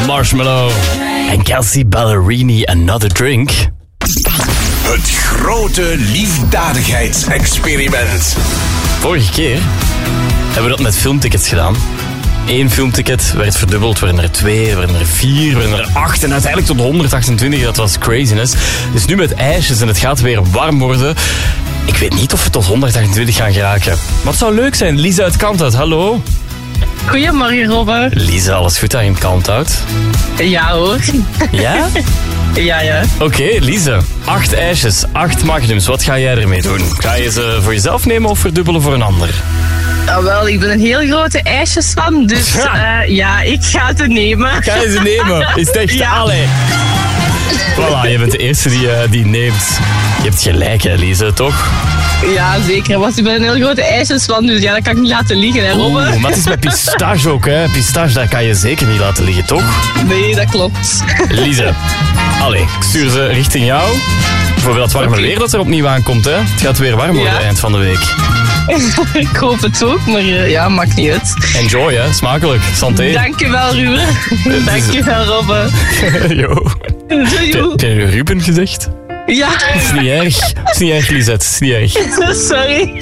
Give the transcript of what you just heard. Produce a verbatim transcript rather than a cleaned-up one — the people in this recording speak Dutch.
Marshmallow. En Kelsey Ballerini, Another Drink. Het grote liefdadigheidsexperiment. Vorige keer hebben we dat met filmtickets gedaan. Eén filmticket werd verdubbeld, werden er twee, werden er vier, werden er acht en uiteindelijk tot honderdachtentwintig. Dat was craziness. Dus nu met ijsjes en het gaat weer warm worden. Ik weet niet of we tot honderdachtentwintig gaan geraken. Maar het zou leuk zijn. Lisa uit Kalmthout, hallo. Goedemorgen, Robbe. Lisa, alles goed daar in Kalmthout? Ja hoor. Ja? Ja, ja. Oké, okay, Lisa. Acht ijsjes, acht magnums. Wat ga jij ermee doen? Ga je ze voor jezelf nemen of verdubbelen voor een ander? Nou wel, ik ben een heel grote ijsjesfan, dus uh, ja, ik ga ze nemen. Ga je ze nemen? Is het echt? Ja. Allee. Voilà, je bent de eerste die, uh, die neemt. Je hebt gelijk, hè, Lisa, toch? Ja, zeker. Want ik ben een heel grote ijsjesfan, dus ja, dat kan ik niet laten liggen, hè, Robbe. Oeh, maar het is met pistache ook, hè. Pistache, dat kan je zeker niet laten liggen, toch? Nee, dat klopt. Lisa, allee, ik stuur ze richting jou. Voor dat warme Okay. weer dat er opnieuw aankomt, hè. Het gaat weer warm worden Ja. eind van de week. Ik hoop het ook, maar uh, ja, maakt niet uit. Enjoy, hè. Smakelijk. Santé. Dankjewel, Ruben. Dankjewel, Robbe. Jo. Doei. Heb je Ruben gezegd? Ja, Het is niet erg. Het is niet erg, Lisette. Het is niet erg. sorry.